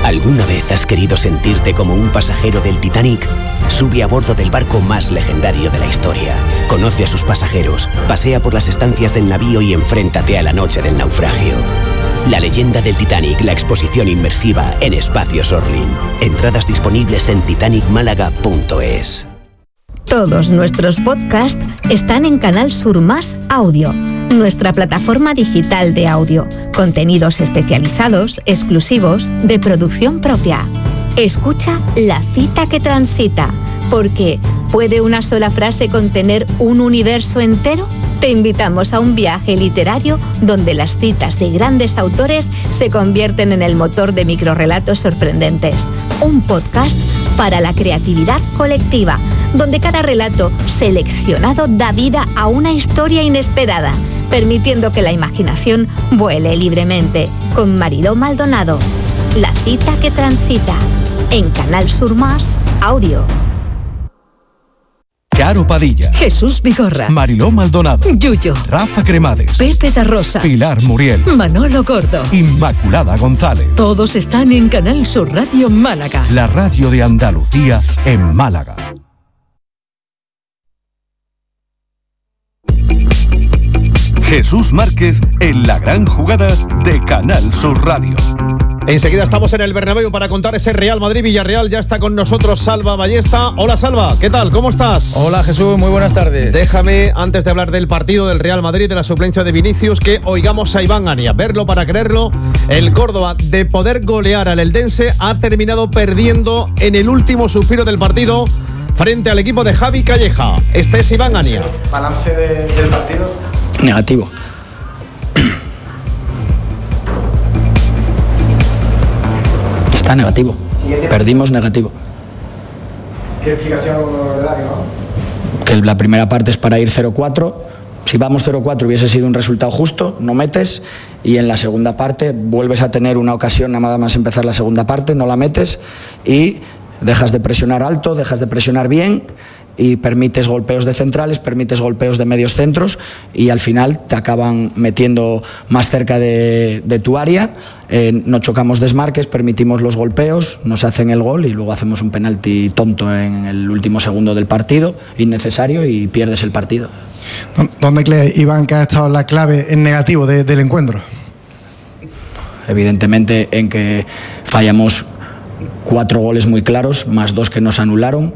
¿Alguna vez has querido sentirte como un pasajero del Titanic? Sube a bordo del barco más legendario de la historia. Conoce a sus pasajeros, pasea por las estancias del navío y enfréntate a la noche del naufragio. La leyenda del Titanic, la exposición inmersiva en Espacios Orlin. Entradas disponibles en titanicmálaga.es. Todos nuestros podcasts están en Canal Sur Más Audio, nuestra plataforma digital de audio. Contenidos especializados, exclusivos, de producción propia. Escucha La cita que transita, porque ¿puede una sola frase contener un universo entero? Te invitamos a un viaje literario donde las citas de grandes autores se convierten en el motor de microrrelatos sorprendentes. Un podcast para la creatividad colectiva, donde cada relato seleccionado da vida a una historia inesperada, permitiendo que la imaginación vuele libremente. Con Mariló Maldonado. La cita que transita, en Canal Sur Más Audio. Charo Padilla, Jesús Vigorra, Mariló Maldonado, Yuyo, Rafa Cremades, Pepe da Rosa, Pilar Muriel, Manolo Gordo, Inmaculada González. Todos están en Canal Sur Radio Málaga, la radio de Andalucía en Málaga. Jesús Márquez en la gran jugada de Canal Sur Radio. Enseguida estamos en el Bernabéu para contar ese Real Madrid-Villarreal. Ya está con nosotros Salva Ballesta. Hola Salva, ¿qué tal? ¿Cómo estás? Hola Jesús, muy buenas tardes. Déjame, antes de hablar del partido del Real Madrid, de la suplencia de Vinicius, que oigamos a Iván Ania. Verlo para creerlo. El Córdoba, de poder golear al Eldense, ha terminado perdiendo en el último suspiro del partido frente al equipo de Javi Calleja. Este es Iván Ania. ¿Balance del partido? Negativo. Está negativo. Perdimos negativo. ¿Qué explicación le da, no? Que la primera parte es para ir 0-4. Si vamos 0-4 hubiese sido un resultado justo, no metes, y en la segunda parte vuelves a tener una ocasión nada más empezar la segunda parte, no la metes y dejas de presionar alto, dejas de presionar bien y permites golpeos de centrales, permites golpeos de medios centros y al final te acaban metiendo más cerca de tu área. No chocamos desmarques, permitimos los golpeos, nos hacen el gol y luego hacemos un penalti tonto en el último segundo del partido, innecesario, y pierdes el partido. ¿Dónde cree Iván que ha estado la clave en negativo del encuentro? Evidentemente en que fallamos 4 goles muy claros, más 2 que nos anularon.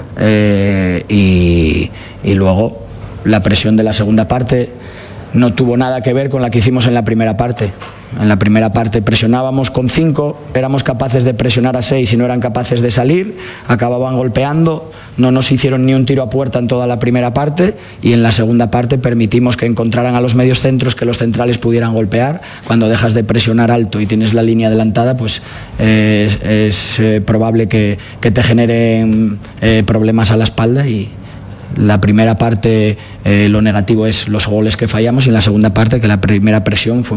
Y luego la presión de la segunda parte no tuvo nada que ver con la que hicimos en la primera parte. En la primera parte presionábamos con 5, éramos capaces de presionar a 6 y no eran capaces de salir, acababan golpeando, no nos hicieron ni un tiro a puerta en toda la primera parte, y en la segunda parte permitimos que encontraran a los medios centros, que los centrales pudieran golpear. Cuando dejas de presionar alto y tienes la línea adelantada, pues es probable que te generen problemas a la espalda, y la primera parte lo negativo es los goles que fallamos, y en la segunda parte que la primera presión fue